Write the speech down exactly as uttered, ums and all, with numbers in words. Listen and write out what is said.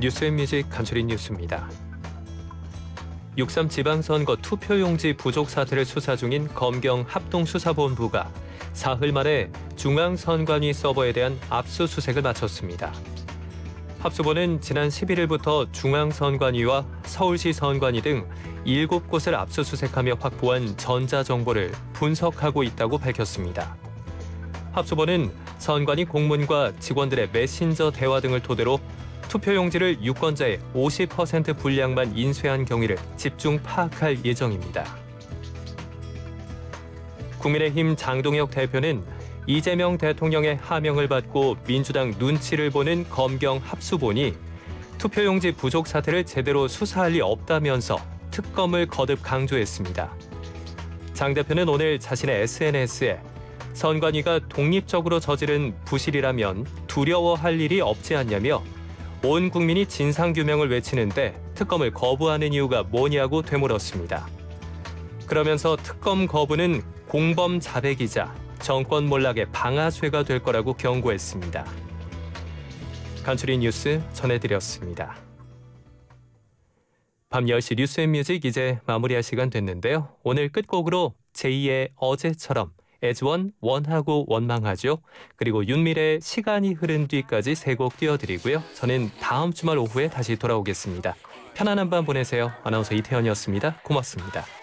뉴스앤뮤직 간추린 뉴스입니다. 육삼 지방선거 투표용지 부족 사태를 수사 중인 검경 합동수사본부가 사흘 만에 중앙선관위 서버에 대한 압수수색을 마쳤습니다. 합수본은 지난 십일일부터 중앙선관위와 서울시 선관위 등 일곱 곳을 압수수색하며 확보한 전자정보를 분석하고 있다고 밝혔습니다. 합수본은 선관위 공문과 직원들의 메신저 대화 등을 토대로 투표용지를 유권자의 오십 퍼센트 분량만 인쇄한 경위를 집중 파악할 예정입니다. 국민의힘 장동혁 대표는 이재명 대통령의 하명을 받고 민주당 눈치를 보는 검경 합수본이 투표용지 부족 사태를 제대로 수사할 리 없다면서 특검을 거듭 강조했습니다. 장 대표는 오늘 자신의 에스엔에스에 선관위가 독립적으로 저지른 부실이라면 두려워할 일이 없지 않냐며 온 국민이 진상규명을 외치는데 특검을 거부하는 이유가 뭐냐고 되물었습니다. 그러면서 특검 거부는 공범 자백이자 정권 몰락의 방아쇠가 될 거라고 경고했습니다. 간추린 뉴스 전해드렸습니다. 밤 열 시 뉴스앤뮤직 이제 마무리할 시간 됐는데요. 오늘 끝곡으로 제이의 어제처럼 애즈원 원하고 원망하죠. 그리고 윤미래의 시간이 흐른 뒤까지 세 곡 띄워드리고요. 저는 다음 주말 오후에 다시 돌아오겠습니다. 편안한 밤 보내세요. 아나운서 이태현이었습니다. 고맙습니다.